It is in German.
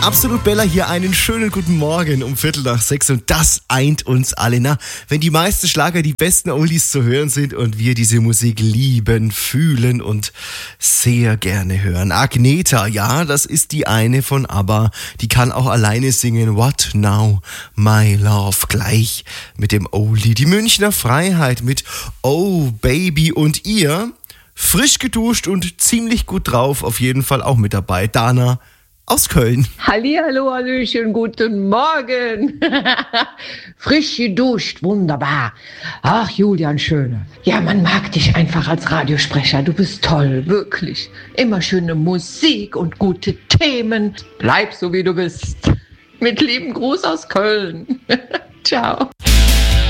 Absolut Bella hier, einen schönen guten Morgen um 5:45 und das eint uns alle. Na, wenn die meisten Schlager die besten Oldies zu hören sind und wir diese Musik lieben, fühlen und sehr gerne hören. Agneta, ja, das ist die eine von ABBA, die kann auch alleine singen. What Now, My Love, gleich mit dem Oldie. Die Münchner Freiheit mit Oh Baby und ihr, frisch geduscht und ziemlich gut drauf, auf jeden Fall auch mit dabei. Dana aus Köln. Hallihallo, hallöchen, guten Morgen. Frisch geduscht, wunderbar. Ach, Julian Schöne. Ja, man mag dich einfach als Radiosprecher. Du bist toll, wirklich. Immer schöne Musik und gute Themen. Bleib so, wie du bist. Mit lieben Gruß aus Köln. Ciao.